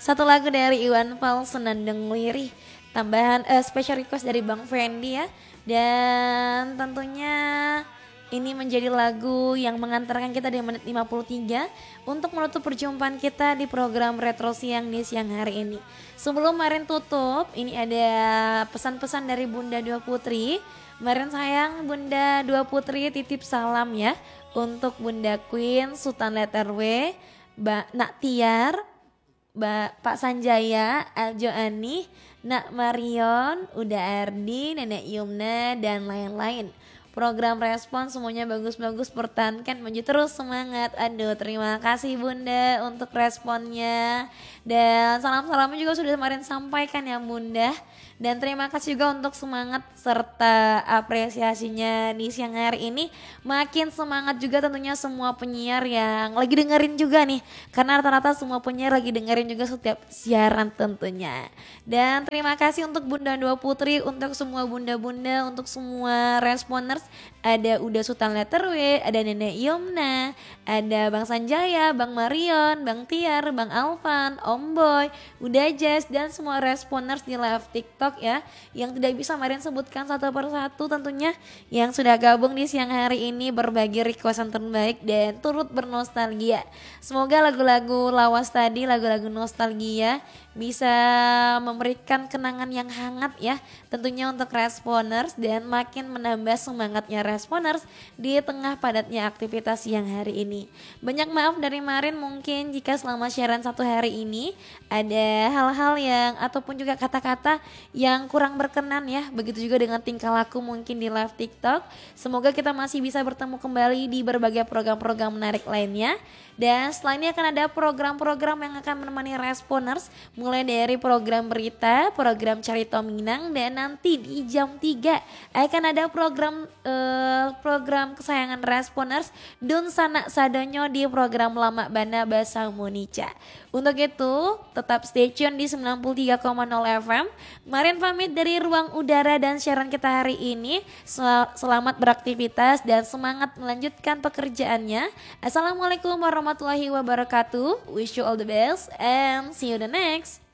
Satu lagu dari Iwan Fals Senandung Lirih. Tambahan special request dari Bang Fendi ya. Dan tentunya ini menjadi lagu yang mengantarkan kita di menit 53 untuk menutup perjumpaan kita di program Retro Siang di siang hari ini. Sebelum kemarin tutup, ini ada pesan-pesan dari Bunda Dua Putri. Kemarin sayang Bunda Dua Putri titip salam ya untuk Bunda Queen, Sultan Letter W, Mbak Nak Tiar, Pak Sanjaya, Aljo Ani, Nak Marion, Uda Ardi, Nenek Yumna, dan lain-lain. Program respon semuanya bagus-bagus, pertahankan, maju terus, semangat. Aduh, terima kasih Bunda untuk responnya. Dan salam-salamnya juga sudah kemarin sampaikan ya Bunda. Dan terima kasih juga untuk semangat serta apresiasinya di siang hari ini. Makin semangat juga tentunya semua penyiar yang lagi dengerin juga nih. Karena rata-rata semua penyiar lagi dengerin juga setiap siaran tentunya. Dan terima kasih untuk Bunda Dua Putri, untuk semua bunda-bunda, untuk semua responers. Ada Uda Sultan Letter W, ada Nenek Yomna, ada Bang Sanjaya, Bang Marion, Bang Tiar, Bang Alvan, Om Boy, Uda Jazz, dan semua responers di live TikTok ya, yang tidak bisa kemarin sebutkan satu persatu tentunya, yang sudah gabung di siang hari ini berbagi requestan terbaik dan turut bernostalgia. Semoga lagu-lagu lawas tadi, lagu-lagu nostalgia bisa memberikan kenangan yang hangat ya tentunya untuk responers dan makin menambah semangatnya responers di tengah padatnya aktivitas siang hari ini. Banyak maaf dari kemarin mungkin jika selama siaran satu hari ini ada hal-hal yang ataupun juga kata-kata yang kurang berkenan ya, begitu juga dengan tingkah laku mungkin di live TikTok. Semoga kita masih bisa bertemu kembali di berbagai program-program menarik lainnya. Dan setelah ini akan ada program-program yang akan menemani responers, mulai dari program berita, program Carita Minang, dan nanti di jam 3 akan ada program kesayangan responers Dun Sanak Sadonyo di program Lama Bana Basa Monica. Untuk itu tetap stay tune di 93,0 FM. Kemarin pamit dari ruang udara dan siaran kita hari ini. Selamat beraktivitas dan semangat melanjutkan pekerjaannya. Assalamualaikum warahmatullahi wabarakatuh. Wish you all the best and see you the next.